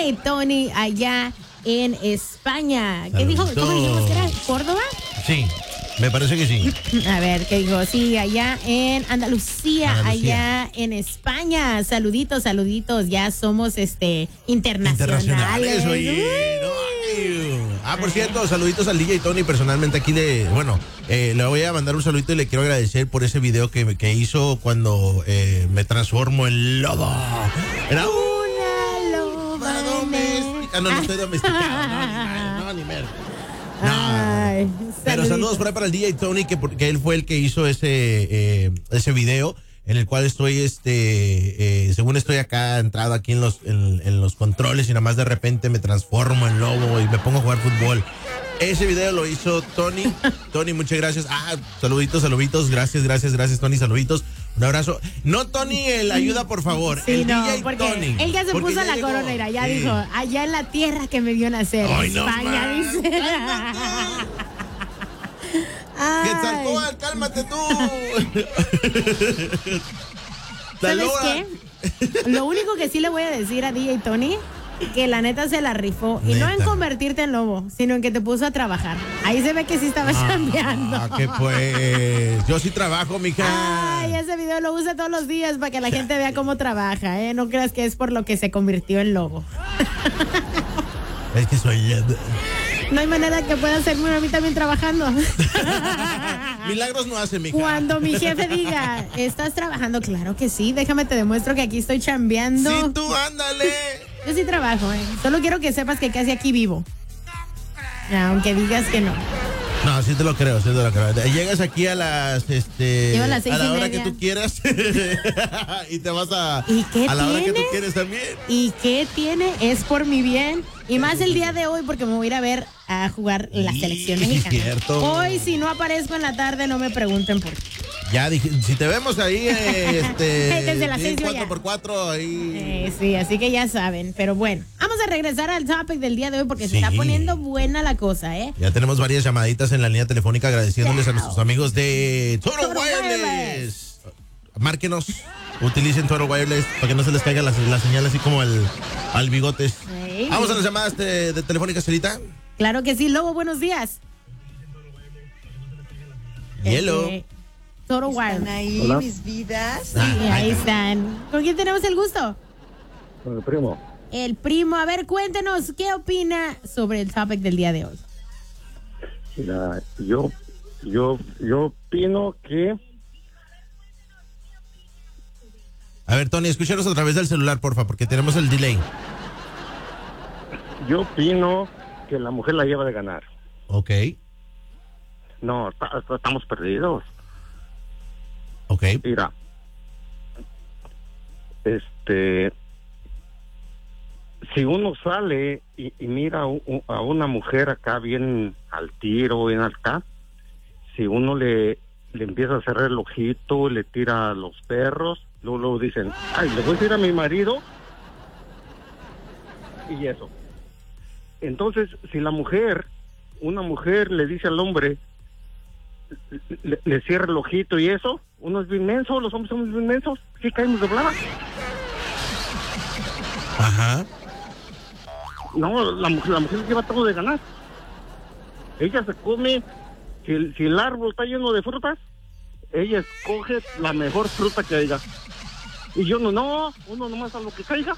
DJ Tony allá en España. ¿Qué dijo? ¿Cómo dijimos que era? ¿Córdoba? Sí, me parece que sí. A ver, ¿qué dijo? Sí, allá en Andalucía, allá en España. Saluditos, ya somos internacionales. Oye, por cierto, saluditos al DJ Tony. Personalmente aquí le voy a mandar un saludito y le quiero agradecer por ese video que hizo cuando me transformo en lobo. Era una loba doméstica. No estoy domesticado. Ni mer. Ay, pero saludos por ahí para el DJ Tony, porque él fue el que hizo ese video, en el cual estoy, según estoy acá, entrado aquí en los controles, y nada más de repente me transformo en lobo y me pongo a jugar fútbol. Ese video lo hizo Tony. Tony, muchas gracias. Saluditos. Gracias, Tony, saluditos. Un abrazo. No, Tony, el ayuda, por favor. Sí, el no, DJ porque Tony. Él ya se puso la coronera, ya dijo, allá en la tierra que me vio nacer, España, dice. Quetzalcóatl, cálmate tú. ¿Sabes qué? Lo único que sí le voy a decir a DJ Tony, que la neta se la rifó. Y no en convertirte en lobo, sino en que te puso a trabajar. Ahí se ve que sí estaba chambeando. Que pues, yo sí trabajo, mija. Ay, ese video lo usa todos los días para que la gente vea cómo trabaja, ¿eh? No creas que es por lo que se convirtió en lobo. Es que soy... No hay manera que pueda hacerme a mí también trabajando. Milagros no hace, mija. Cuando mi jefe diga, ¿estás trabajando? Claro que sí, déjame te demuestro que aquí estoy chambeando. Sí, tú, ándale. Yo sí trabajo, Solo quiero que sepas que casi aquí vivo. Aunque digas que no. No, sí te lo creo. Llegas aquí a las, Llego a las 6:30. A la hora que tú quieras. Y te vas a la hora que tú quieres también. ¿Y qué tiene? Es por mi bien. Y más el día de hoy, porque me voy a ir a ver a jugar la selección mexicana. Cierto. Hoy, si no aparezco en la tarde, no me pregunten por qué. Ya dije, si te vemos ahí, desde las 6 4x4 ahí. Sí, así que ya saben. Pero bueno, vamos a regresar al topic del día de hoy porque se está poniendo buena la cosa, Ya tenemos varias llamaditas en la línea telefónica agradeciéndoles a nuestros amigos de Total Wireless. Márquenos, utilicen Total Wireless para que no se les caiga la señal así como al bigotes. Vamos a las llamadas de telefónica, Celita. Claro que sí, Lobo, buenos días. Hello. Total Wireless. ¿Están ahí? Hola. Mis vidas? Sí, ahí están. ¿Con quién tenemos el gusto? Con el primo. El primo. A ver, cuéntenos, ¿qué opina sobre el topic del día de hoy? Mira, yo opino que... A ver, Tony, escúchanos a través del celular, porfa, porque tenemos el delay. Yo opino que la mujer la lleva de ganar. Ok. No, estamos perdidos. Ok. Mira, si uno sale y mira a una mujer acá bien al tiro, bien acá, si uno le empieza a cerrar el ojito, le tira a los perros, luego dicen, ay, le voy a decir a mi marido, y eso. Entonces, si una mujer le dice al hombre, le cierra el ojito y eso, uno es bien menso, los hombres somos bien mensos, sí caemos de blada. Ajá. No, la mujer lleva todo de ganar. Ella se come, si el árbol está lleno de frutas, ella escoge la mejor fruta que haya. Y yo uno nomás a lo que caiga.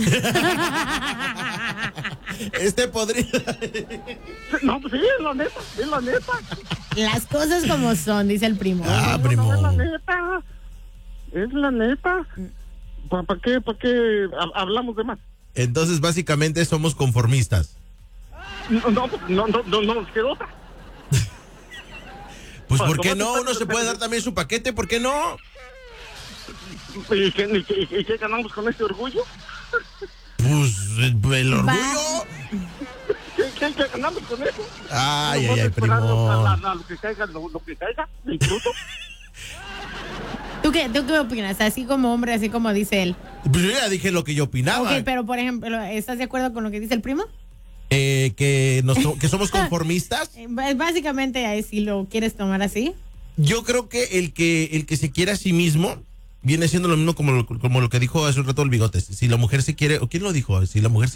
Podría. No, pues sí, es la neta. Las cosas como son, dice el primo. Primo. No, es la neta. ¿Para qué hablamos de más? Entonces, básicamente, somos conformistas. No, nos quedó otra. Pues, ¿por qué no? Uno se puede dar también su paquete, ¿por qué no? ¿Y qué ganamos con este orgullo? Pues, el orgullo. ¿Qué ganamos con eso? Ay, primo. Lo que caiga, el fruto. ¿Tú qué opinas? Así como hombre, así como dice él. Pues yo ya dije lo que yo opinaba. Ok, pero por ejemplo, ¿estás de acuerdo con lo que dice el primo? Que somos conformistas. Básicamente, si lo quieres tomar así. Yo creo que el que se quiere a sí mismo viene siendo lo mismo como lo que dijo hace un rato el Bigotes. Si la mujer se quiere, ¿o quién lo dijo? Si la mujer se